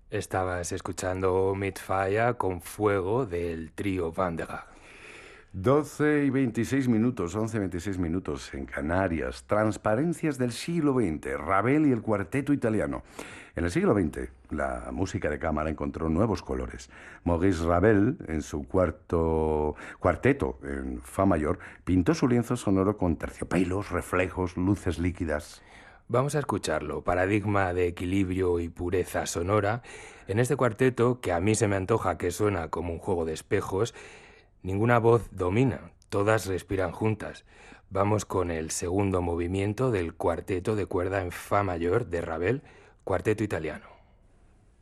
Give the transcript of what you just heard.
Estabas escuchando Midfire con Fuego del trío Van der Graag. 12 y 26 minutos, 11 y 26 minutos en Canarias. Transparencias del siglo XX, Ravel y el cuarteto italiano. En el siglo XX, la música de cámara encontró nuevos colores. Maurice Ravel, en su cuarteto en Fa mayor, pintó su lienzo sonoro con terciopelos, reflejos, luces líquidas. Vamos a escucharlo, paradigma de equilibrio y pureza sonora. En este cuarteto, que a mí se me antoja que suena como un juego de espejos, ninguna voz domina, todas respiran juntas. Vamos con el segundo movimiento del cuarteto de cuerda en Fa mayor de Ravel, cuarteto italiano.